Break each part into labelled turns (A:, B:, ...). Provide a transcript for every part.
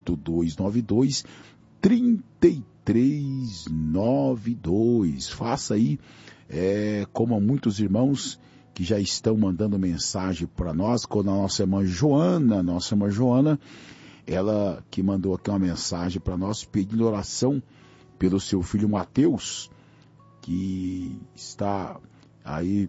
A: 292 3392. Faça aí como muitos irmãos que já estão mandando mensagem para nós, quando a nossa irmã Joana, ela que mandou aqui uma mensagem para nós pedindo oração pelo seu filho Mateus, que está aí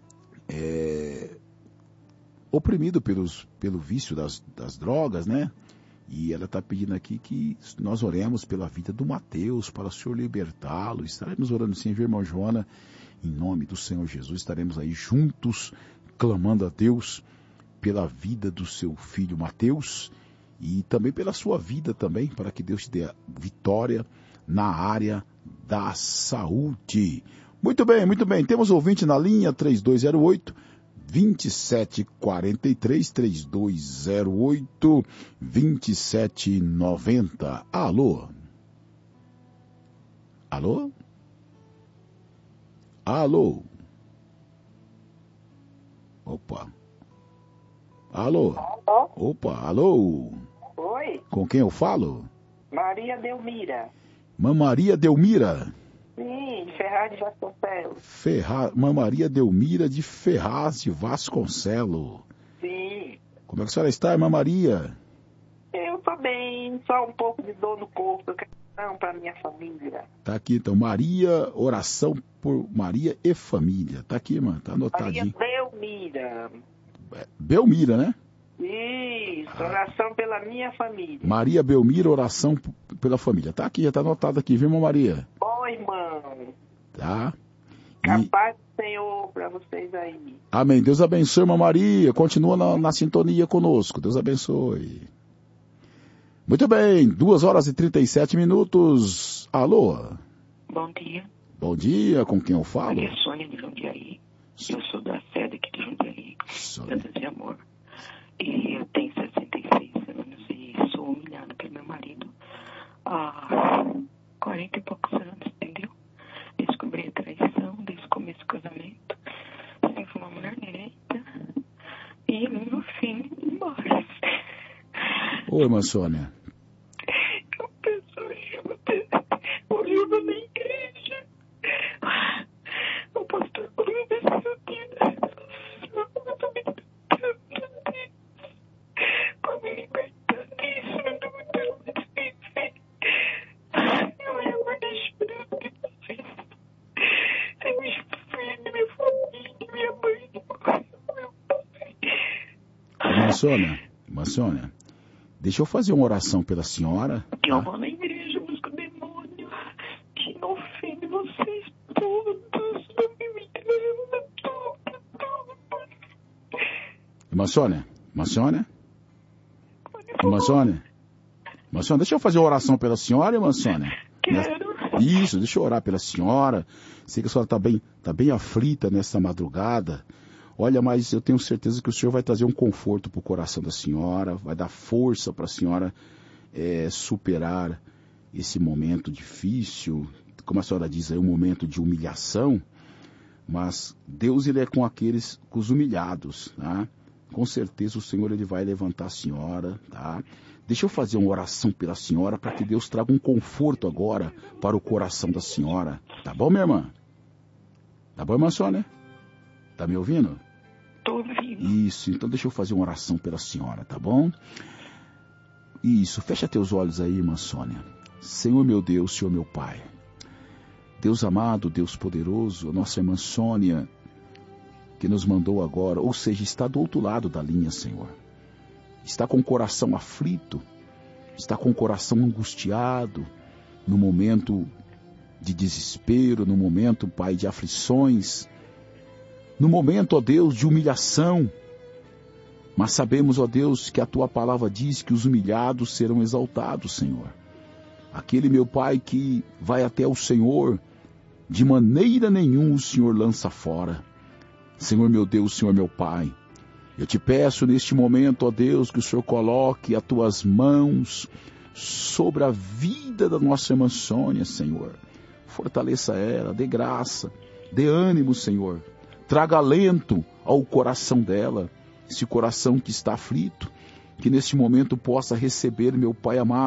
A: oprimido pelo vício das drogas, né? E ela está pedindo aqui que nós oremos pela vida do Mateus, para o Senhor libertá-lo. Estaremos orando sim, viu, irmã Joana? Em nome do Senhor Jesus, estaremos aí juntos, clamando a Deus pela vida do seu filho Mateus e também pela sua vida também, para que Deus te dê vitória na área da saúde. Muito bem, muito bem. Temos ouvinte na linha 3208 2743 3208 2790. Alô? Alô? Alô? Opa. Alô?
B: Alô?
A: Opa, alô?
B: Oi?
A: Com quem eu falo?
B: Maria Delmira.
A: Maria Delmira?
B: Sim, de Ferraz de Vasconcelos.
A: Maria Delmira de Ferraz de Vasconcelos.
B: Sim.
A: Como é que a senhora está, irmã Maria?
B: Eu tô bem, só um pouco de dor no corpo. Eu quero oração para minha família.
A: Tá aqui então, Maria, oração por Maria e família. Tá aqui, irmã, tá anotadinho.
B: Maria Delmira.
A: Belmira, né?
B: Isso, oração pela minha família.
A: Maria Belmira, oração pela família. Tá aqui, já tá anotado aqui, viu, irmã Maria?
B: Oi, irmão.
A: Tá.
B: Capaz do Senhor para vocês aí.
A: Amém. Deus abençoe, irmã Maria. Continua na sintonia conosco. Deus abençoe. Muito bem, 2h37. Alô?
C: Bom dia.
A: Bom dia, com quem eu falo?
C: Aqui é Sônia de Jundiaí. Eu sou da sede aqui de Jundiaí. Dança de Amor. E eu tenho 66 anos e sou humilhada pelo meu marido há 40 e poucos anos, entendeu? Descobri a traição desde o começo do casamento. Sempre fui uma mulher direita. E no fim, embora.
A: Oi, irmã Sônia.
C: Eu penso ajuda na igreja. O pastor Bruno disse que eu tinha para me libertar disso, eu não muito difícil. Eu acordei chorando de vocês. Sem me filho, minha família, minha mãe, meu pai.
A: Irmã Sônia, deixa eu fazer uma oração pela senhora.
C: Que eu vou na igreja, busco o demônio que não ofende vocês todos, não me engana, tudo.
A: Irmã Sônia, deixa eu fazer uma oração pela senhora, irmã Sônia.
C: Quero.
A: Isso, deixa eu orar pela senhora. Sei que a senhora está bem aflita nessa madrugada. Olha, mas eu tenho certeza que o Senhor vai trazer um conforto para o coração da senhora, vai dar força para a senhora superar esse momento difícil, como a senhora diz aí, um momento de humilhação, mas Deus ele é com os humilhados, tá? Com certeza o Senhor ele vai levantar a senhora, tá? Deixa eu fazer uma oração pela senhora para que Deus traga um conforto agora para o coração da senhora. Tá bom, minha irmã? Tá bom, irmã Sônia? Tá me ouvindo?
C: Tô ouvindo.
A: Isso, então deixa eu fazer uma oração pela senhora, tá bom? Isso, fecha teus olhos aí, irmã Sônia. Senhor meu Deus, Senhor meu Pai. Deus amado, Deus poderoso, a nossa irmã Sônia, que nos mandou agora, ou seja, está do outro lado da linha, Senhor. Está com o coração aflito, está com o coração angustiado, no momento de desespero, no momento, Pai, de aflições, no momento, ó Deus, de humilhação. Mas sabemos, ó Deus, que a Tua palavra diz que os humilhados serão exaltados, Senhor. Aquele, meu Pai, que vai até o Senhor, de maneira nenhuma o Senhor lança fora. Senhor meu Deus, Senhor meu Pai, eu te peço neste momento, ó Deus, que o Senhor coloque as Tuas mãos sobre a vida da nossa irmã Sônia, Senhor. Fortaleça ela, dê graça, dê ânimo, Senhor. Traga alento ao coração dela, esse coração que está aflito. que neste momento possa receber, meu Pai amado,